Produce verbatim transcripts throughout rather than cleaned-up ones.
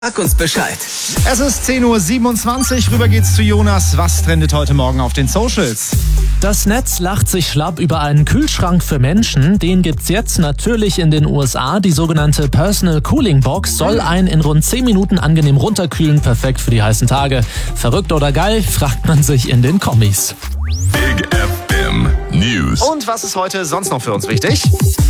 Sag uns Bescheid. Es ist zehn Uhr siebenundzwanzig, rüber geht's zu Jonas. Was trendet heute Morgen auf den Socials? Das Netz lacht sich schlapp über einen Kühlschrank für Menschen. Den gibt's jetzt natürlich in den U S A. Die sogenannte Personal Cooling Box soll einen in rund zehn Minuten angenehm runterkühlen. Perfekt für die heißen Tage. Verrückt oder geil, fragt man sich in den Kommis. Big F M News. Und was ist heute sonst noch für uns wichtig?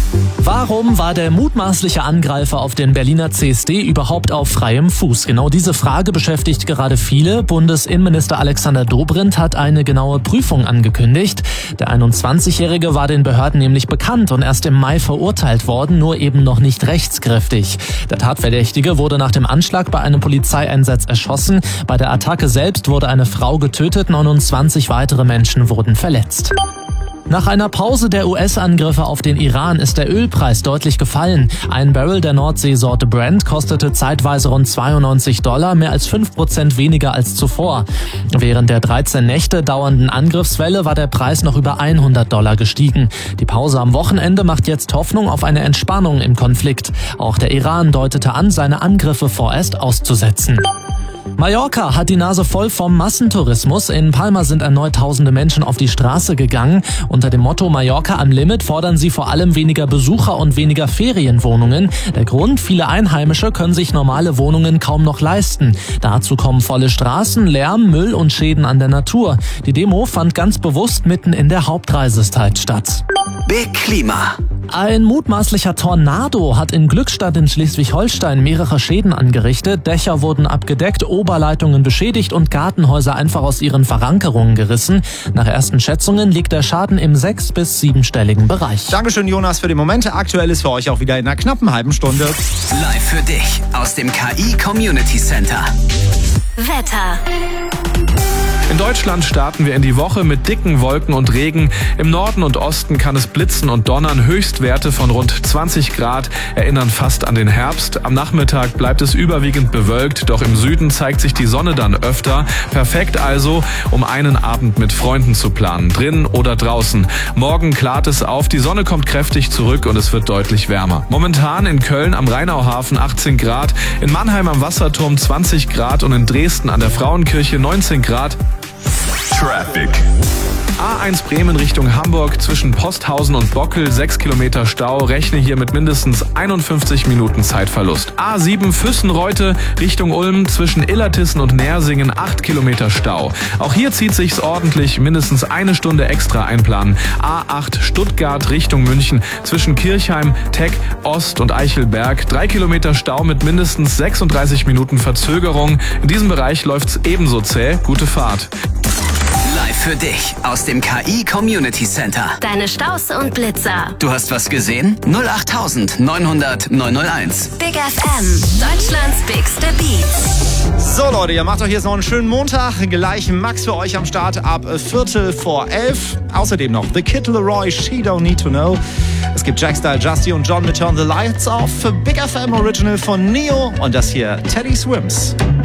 Warum war der mutmaßliche Angreifer auf den Berliner C S D überhaupt auf freiem Fuß? Genau diese Frage beschäftigt gerade viele. Bundesinnenminister Alexander Dobrindt hat eine genaue Prüfung angekündigt. Der einundzwanzigjährige war den Behörden nämlich bekannt und erst im Mai verurteilt worden, nur eben noch nicht rechtskräftig. Der Tatverdächtige wurde nach dem Anschlag bei einem Polizeieinsatz erschossen. Bei der Attacke selbst wurde eine Frau getötet, neunundzwanzig weitere Menschen wurden verletzt. Nach einer Pause der U S-Angriffe auf den Iran ist der Ölpreis deutlich gefallen. Ein Barrel der Nordseesorte Brent kostete zeitweise rund zweiundneunzig Dollar, mehr als fünf Prozent weniger als zuvor. Während der dreizehn Nächte dauernden Angriffswelle war der Preis noch über hundert Dollar gestiegen. Die Pause am Wochenende macht jetzt Hoffnung auf eine Entspannung im Konflikt. Auch der Iran deutete an, seine Angriffe vorerst auszusetzen. Mallorca hat die Nase voll vom Massentourismus. In Palma sind erneut tausende Menschen auf die Straße gegangen. Unter dem Motto Mallorca am Limit fordern sie vor allem weniger Besucher und weniger Ferienwohnungen. Der Grund, viele Einheimische können sich normale Wohnungen kaum noch leisten. Dazu kommen volle Straßen, Lärm, Müll und Schäden an der Natur. Die Demo fand ganz bewusst mitten in der Hauptreisezeit statt. Big Klima. Ein mutmaßlicher Tornado hat in Glückstadt in Schleswig-Holstein mehrere Schäden angerichtet. Dächer wurden abgedeckt, Oberleitungen beschädigt und Gartenhäuser einfach aus ihren Verankerungen gerissen. Nach ersten Schätzungen liegt der Schaden im sechs- bis siebenstelligen Bereich. Dankeschön, Jonas, für die Momente. Aktuell ist für euch auch wieder in einer knappen halben Stunde. Live für dich aus dem K I Community Center. Wetter. In Deutschland starten wir in die Woche mit dicken Wolken und Regen. Im Norden und Osten kann es blitzen und donnern. Höchstwerte von rund zwanzig Grad erinnern fast an den Herbst. Am Nachmittag bleibt es überwiegend bewölkt, doch im Süden zeigt sich die Sonne dann öfter. Perfekt also, um einen Abend mit Freunden zu planen, drinnen oder draußen. Morgen klart es auf, die Sonne kommt kräftig zurück und es wird deutlich wärmer. Momentan in Köln am Rheinauhafen achtzehn Grad, in Mannheim am Wasserturm zwanzig Grad und in Dresden an der Frauenkirche neunzehn Grad. Traffic. A eins Bremen Richtung Hamburg zwischen Posthausen und Bockel, sechs Kilometer Stau, rechne hier mit mindestens einundfünfzig Minuten Zeitverlust. A sieben Füssen-Reute Richtung Ulm zwischen Illertissen und Nersingen, acht Kilometer Stau. Auch hier zieht sich's ordentlich, mindestens eine Stunde extra einplanen. A acht Stuttgart Richtung München zwischen Kirchheim, Teck, Ost und Eichelberg, drei Kilometer Stau mit mindestens sechsunddreißig Minuten Verzögerung. In diesem Bereich läuft's ebenso zäh. Gute Fahrt. Live für dich aus dem K I Community Center. Deine Staus und Blitzer. Du hast was gesehen? null acht neunhundert neunhunderteins. Big F M. Deutschlands bigste Beats. So Leute, ihr macht euch jetzt noch einen schönen Montag. Gleich Max für euch am Start ab Viertel vor elf. Außerdem noch The Kid Laroi, She Don't Need to Know. Es gibt Jack Style, Justy und John mit Turn the Lights Off. Big F M Original von Neo. Und das hier Teddy Swims.